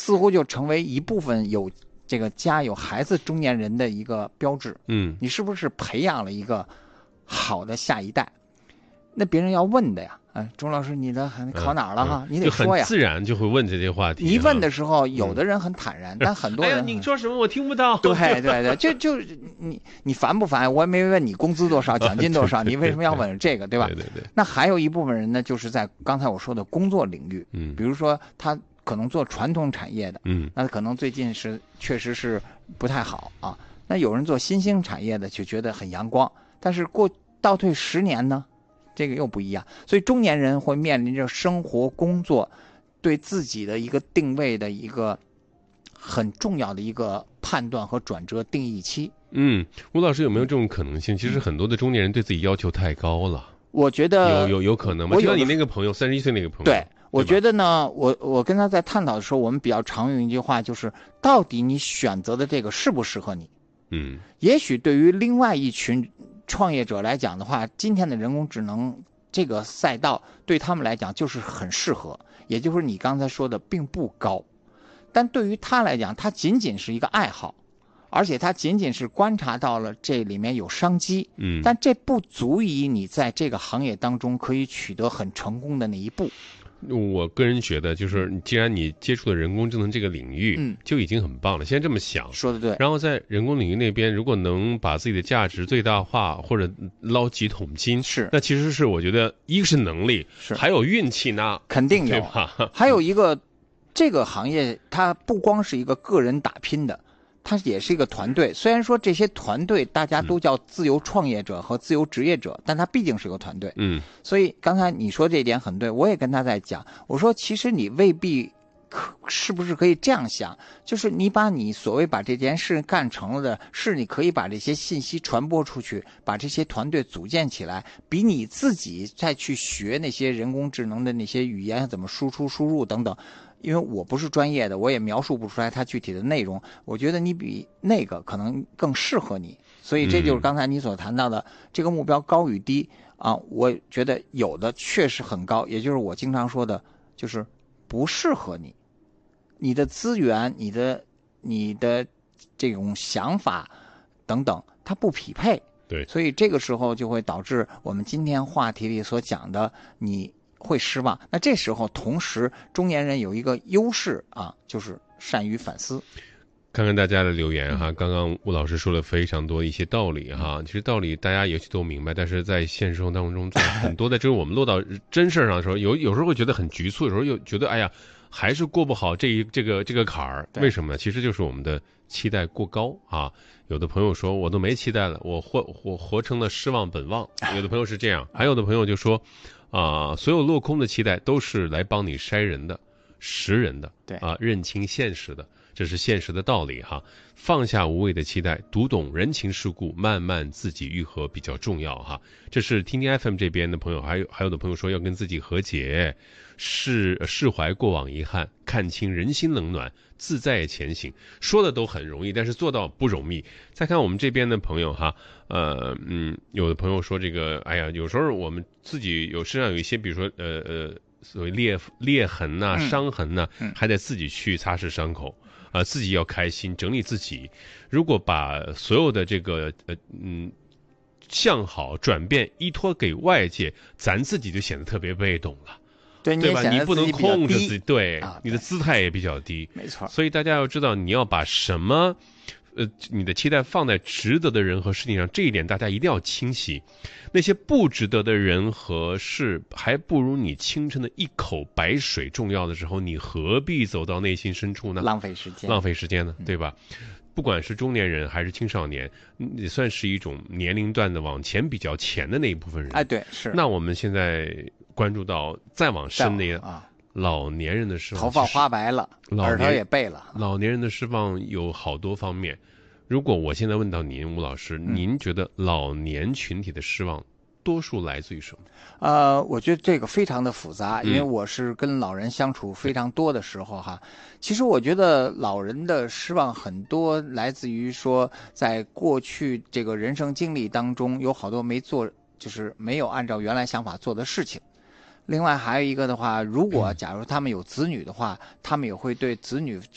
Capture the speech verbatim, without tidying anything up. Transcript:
似乎就成为一部分有这个家有孩子中年人的一个标志。 嗯， 你是不是培养了一个好的下一代？那别人要问的呀，哎，钟老师，你的考哪儿了哈？ 嗯、 你得说呀， 就很自然就会问这些话题。 你一问的时候，有的人很坦然，嗯、但很多人， 哎呀，你说什么我听不到。 对对对，就就你你烦不烦？我也没问你工资多少，奖金多少，你为什么要问这个，对吧？ 对对对。 那还有一部分人呢，就是在刚才我说的工作领域， 嗯， 比如说他可能做传统产业的， 嗯， 那可能最近是确实是不太好啊。那有人做新兴产业的，就觉得很阳光，但是过倒退十年呢？这个又不一样，所以中年人会面临着生活、工作对自己的一个定位的一个很重要的一个判断和转折定义期。 嗯，吴老师有没有这种可能性？其实很多的中年人对自己要求太高了。 我觉得有有有可能吗？就像你那个朋友，三十一岁那个朋友， 对，我觉得呢，我我跟他在探讨的时候，我们比较常用一句话，就是到底你选择的这个适不适合你？ 嗯， 也许对于另外一群创业者来讲的话，今天的人工智能这个赛道对他们来讲就是很适合，也就是你刚才说的并不高，但对于他来讲，他仅仅是一个爱好，而且他仅仅是观察到了这里面有商机， 嗯， 但这不足以你在这个行业当中可以取得很成功的那一步。 我个人觉得，就是既然你接触了人工智能这个领域， 嗯， 就已经很棒了。现在这么想， 说的对。 然后在人工领域那边，如果能把自己的价值最大化，或者捞几桶金， 是， 那其实是我觉得，一个是能力， 是， 还有运气呢， 肯定有。 对吧？ 还有一个，这个行业它不光是一个个人打拼的。它也是一个团队，虽然说这些团队大家都叫自由创业者和自由职业者，嗯、但它毕竟是个团队。 嗯， 所以刚才你说这点很对，我也跟他在讲，我说其实你未必可是不是可以这样想，就是你把你所谓把这件事干成了的，是你可以把这些信息传播出去，把这些团队组建起来，比你自己再去学那些人工智能的那些语言怎么输出输入等等。因为我不是专业的，我也描述不出来它具体的内容。我觉得你比那个可能更适合你，所以这就是刚才你所谈到的、嗯、这个目标高与低啊。我觉得有的确实很高，也就是我经常说的，就是不适合你，你的资源、你的你的这种想法等等，它不匹配。 对， 所以这个时候就会导致我们今天话题里所讲的你。会失望。那这时候，同时中年人有一个优势啊，就是善于反思。 看看大家的留言哈，刚刚吴老师说了非常多一些道理哈，其实道理大家也许都明白，但是在现实生活当中，在很多的这个我们落到真事上的时候，有有时候会觉得很局促，有时候又觉得哎呀，还是过不好这一这个这个坎儿。为什么呢？其实就是我们的期待过高啊。有的朋友说我都没期待了，我活我活成了失望本望。有的朋友是这样，还有的朋友就说。啊，所有落空的期待都是来帮你筛人的、识人的， 对啊，认清现实的，这是现实的道理哈。放下无谓的期待，读懂人情世故，慢慢自己愈合比较重要哈。这是听听 F M 这边的朋友，还有还有的朋友说要跟自己和解，释释怀过往遗憾，看清人心冷暖，自在前行。说的都很容易，但是做到不容易。再看我们这边的朋友哈，呃嗯，有的朋友说这个，哎呀，有时候我们自己有身上有一些，比如说呃呃所谓裂裂痕呐、啊、伤痕呐、啊， 嗯、 还得自己去擦拭伤口。啊、呃，自己要开心，整理自己。如果把所有的这个呃嗯向好转变依托给外界，咱自己就显得特别被动了， 对， 对吧？你不能控制自己，对， 啊、 你的姿态也比较低， 没错。 所以大家要知道，你要把什么呃你的期待放在值得的人和事情上，这一点大家一定要清晰。那些不值得的人和事，还不如你清晨的一口白水重要的时候，你何必走到内心深处呢？ 浪费时间， 浪费时间呢，对吧？嗯、不管是中年人还是青少年，也算是一种年龄段的往前比较前的那一部分人。 哎，对，是。 那我们现在关注到再往深的啊， 老年人的释放， 头发花白了，耳朵也背了。 老年人的释放有好多方面。如果我现在问到您，吴老师， 嗯、 您觉得老年群体的失望多数来自于什么？ 呃，我觉得这个非常的复杂，因为我是跟老人相处非常多的时候哈。其实我觉得老人的失望很多来自于说，在过去这个人生经历当中，有好多没做，就是没有按照原来想法做的事情。另外还有一个的话，如果假如他们有子女的话，他们也会对子女